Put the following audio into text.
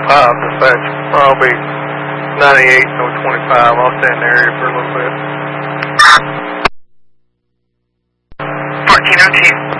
dispatch. I'll be 98, no 25. I'll stay in the area for a little bit. 1402.